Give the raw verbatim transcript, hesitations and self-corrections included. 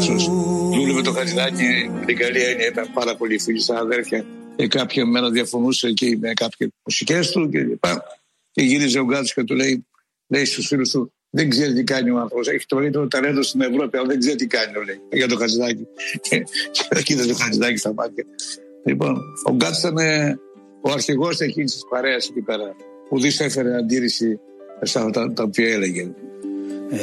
Τάσος δούλευε το Χατζηδάκη με την καλή έννοια, ήταν πάρα πολύ φίλοι σαν αδέρφια και κάποια μέρα διαφωνούσε και με κάποιες μουσικές του και λοιπά. Και γύριζε ο Γκάτσος και του λέει, λέει στους φίλους του, δεν ξέρει τι κάνει ο άνθρωπος. Έχει το μεγαλύτερο ταλέντο στην Ευρώπη, αλλά δεν ξέρει τι κάνει, λέει, για το Χατζηδάκη. Και κοίταζε το Χατζηδάκη στα μάτια. Λοιπόν, ο Γκάτσος ήταν ο αρχηγός εκείνης της παρέας εκεί πέρα. Ουδής έφερε αντίρρηση σε αυτά τα οποία έλεγε.